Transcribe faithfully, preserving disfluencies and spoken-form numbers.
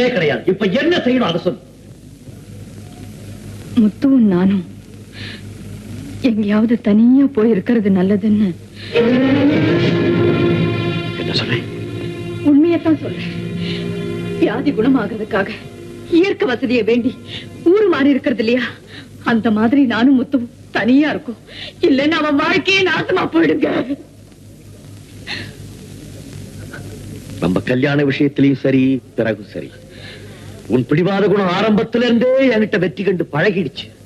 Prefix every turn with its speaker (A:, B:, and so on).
A: அவசரமே கிடையாது. இப்ப என்ன செய்யணும் அதை சொல்லு.
B: முத்துவும் நானும் எங்கேயாவது தனியா போய் இருக்கிறது நல்லதுன்னு.
A: என்ன சொல்றேன்?
B: உண்மையத்தான் சொல்றேன். வியாதி குணமாகிறதுக்காக இயற்கை வசதியை வேண்டி ஊரு மாறி இருக்கிறது இல்லையா, அந்த மாதிரி நானும் முத்துவும் தனியா இருக்கும். இல்லைன்னு அவன் வாழ்க்கையே நாசமா போயிடுங்க.
A: நம்ம கல்யாண விஷயத்திலையும் சரி, பிறகும் சரி, உன் பிடிவாத குணம் ஆரம்பத்திலிருந்தே என்கிட்ட வெற்றி கண்டு பழகிடுச்சு.